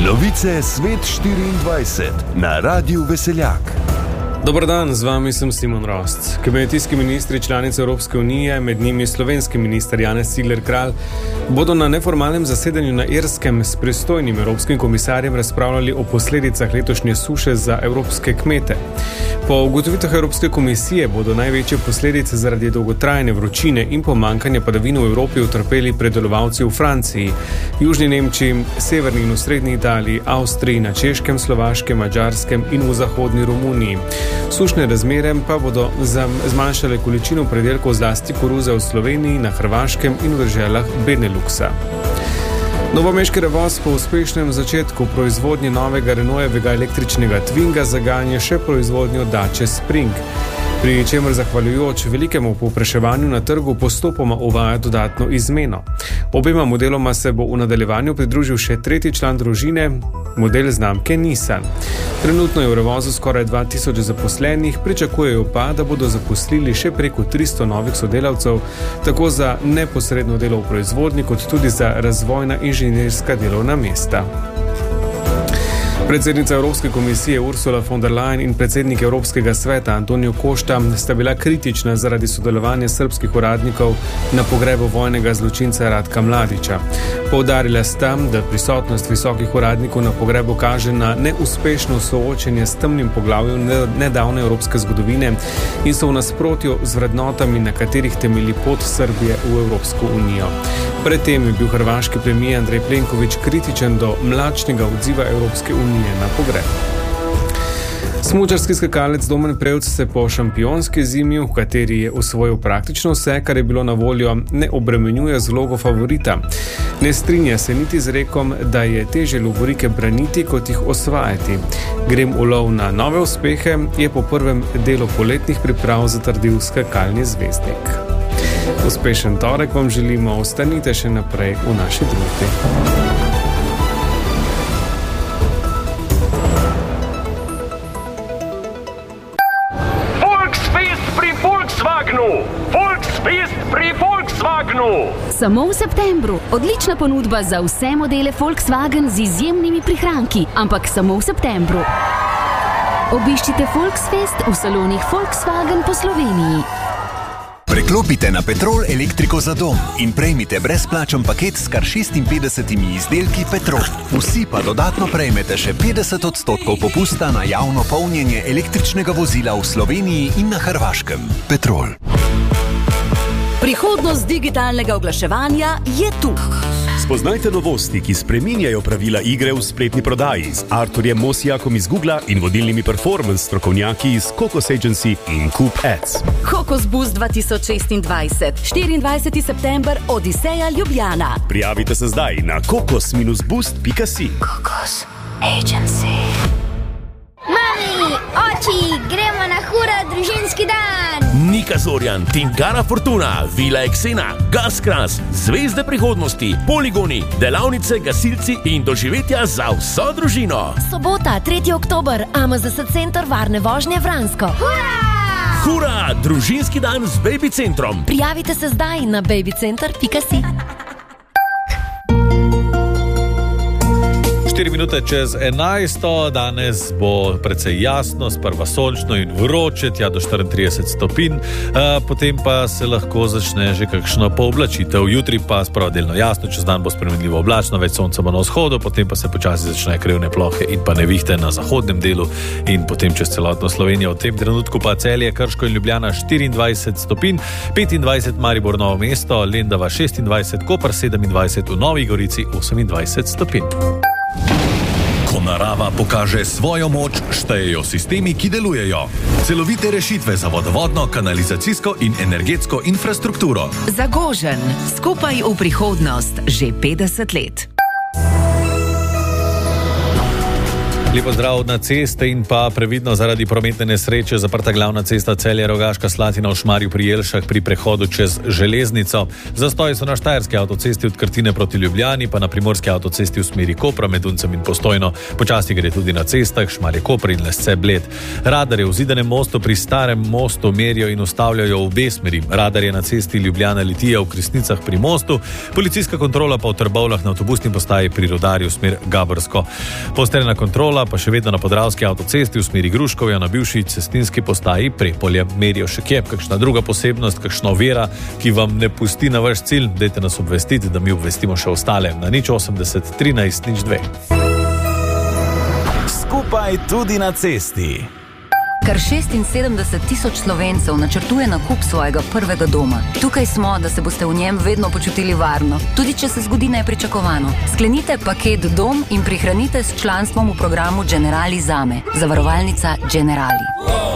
Novice Svet 24 na Radiu Veseljak. Dobar dan, z vami sem Simon Rost. Kibernetski ministri članice Evropske unije, med njimi slovenski minister Janez Cigler Kralj, bodo na neformalnem zasedanju na Irskem s pristojnim evropskim komisarjem razpravljali o posledicah letošnje suše za evropske kmete. Po ugotovitvah Evropske komisije bodo največje posledice zaradi dolgotrajne vročine in pomankanja padavin v Evropi utrpeli predelovalci v Franciji, Južni Nemčiji, severni in osrednji Italiji, Avstriji, na Češkem, Slovaškem, Madžarskem in v zahodni Romuniji. Sušne razmere pa bodo zmanjšale količino predelkov zlasti koruze v Sloveniji, na Hrvaškem in v deželah Beneluxa. Novomeški Revoz po uspešnem začetku proizvodnje novega Renaultovega električnega Twinga zaganja še proizvodnjo Dacia Spring, pri čemer zahvaljujoč velikemu povpraševanju na trgu postopoma uvaja dodatno izmeno. Obema modeloma se bo v nadaljevanju pridružil še tretji član družine, model znamke Nissan. Trenutno je v Revozu skoraj 2000 zaposlenih, pričakujejo pa, da bodo zaposlili še preko 300 novih sodelavcev, tako za neposredno delo v proizvodnji, kot tudi za razvojna inženirska delovna mesta. Predsednica Evropske komisije Ursula von der Leyen in predsednik Evropskega sveta Antonio Costa sta bila kritična zaradi sodelovanja srbskih uradnikov na pogrebu vojnega zločinca Ratka Mladića. Poudarila sta, da prisotnost visokih uradnikov na pogrebu kaže na neuspešno soočenje s temnim poglavjem nedavne evropske zgodovine in so v nasprotju z vrednotami, na katerih temelji pot Srbije v Evropsko unijo. Predtem je bil hrvaški premijer Andrej Plenković kritičen do mlačnega odziva Evropske unije na pogreb. Smučarski skakalec Domen Prevc se po šampionski zimi, v kateri je osvojil praktično vse, kar je bilo na voljo, ne obremenjuje z vlogo favorita. Ne strinja se niti z rekom, da je težje lovorike braniti, kot jih osvajati. Grem v lov na nove uspehe, je po prvem delu poletnih priprav zatrdil skakalni zvezdnik. Uspešen torek vam želimo, ostanite še naprej v naši družbi. Samo v septembru. Odlična ponudba za vse modele Volkswagen z izjemnimi prihranki, ampak samo v septembru. Obiščite Volksfest v salonih Volkswagen po Sloveniji. Preklopite na Petrol elektriko za dom in prejmite brezplačen paket s kar 56 izdelki Petrol. Vsi pa dodatno prejmete še 50% popusta na javno polnjenje električnega vozila v Sloveniji in na Hrvaškem. Petrol. Prihodnost digitalnega oglaševanja je tu. Spoznajte novosti, ki spreminjajo pravila igre v spletni prodaji z Arturjem Mosijakom iz Googla in vodilnimi performance strokovnjaki iz Kokos Agency in Coop Ads. Kokos Boost 2026. 24. september, Odiseja, Ljubljana. Prijavite se zdaj na kokos-boost.si. Kokos Agency. Mami, oči, gremo na hura družinski dan. Nika Zorjan, Tingara Fortuna, Vila Eksena, Gaskras, Zvezde prihodnosti, Poligoni, delavnice, gasilci in doživetja za vso družino. Sobota, 3. oktober, AMZS Center Varne vožnje Vransko. Hura, družinski dan z Baby Centrom. Prijavite se zdaj na babycenter.si. 4 minute čez 11. Danes bo precej jasno, sprva sončno in vroče, tja do 34 stopinj, potem pa se lahko začne že kakšno pooblačitev. Jutri pa sprva delno jasno, čez dan bo spremenljivo oblačno, več sonca bo na vzhodu, potem pa se počasi začne krivne plohe in pa nevihte na zahodnem delu in potem čez celotno Slovenijo. V tem trenutku pa Celje, Krško in Ljubljana 24 stopinj, 25 Maribor, Novo mesto, Lendava 26, Koper 27, v Novi Gorici 28 stopinj. Ko narava pokaže svojo moč, štejejo sistemi, ki delujejo. Celovite rešitve za vodovodno, kanalizacijsko in energetsko infrastrukturo. Zagožen, skupaj v prihodnost, že 50 let. Lepo zdrav na ceste in pa previdno zaradi prometne nesreče zaprta glavna cesta Celje-Rogaška Slatina v Šmarju pri Jelšah pri prehodu čez železnico. Zastoji so na Štajerski avtocesti od Krtine proti Ljubljani, pa na Primorski avtocesti v smeri Kopra med Uncem in Postojno. Počasi gre tudi na cestah Šmarje-Koper in Lesce-Bled. Radarje v Zidanem mostu pri Starem mostu merijo in ustavljajo v obe smeri. Radarje na cesti Ljubljana-Litija v Kresnicah pri mostu, policijska kontrola pa v Trbovljah na avtobusni postaji pri Rudarju smer Gabrsko. Poostrenjena kontrola pa še vedno na Podravski avtocesti v smeri Gruškovja na bivši cestinski postaji Prepolje. Merijo še kje, kakšna druga posebnost, kakšna ovira, ki vam ne pusti na vaš cilj, dajte nas obvestiti, da mi obvestimo še ostale na 080 13 02. Skupaj tudi na cesti. Kar 76 tisoč Slovencev načrtuje nakup svojega prvega doma. Tukaj smo, da se boste v njem vedno počutili varno, tudi če se zgodi nepričakovano. Sklenite paket Dom in prihranite s članstvom v programu Generali Zame. Zavarovalnica Generali.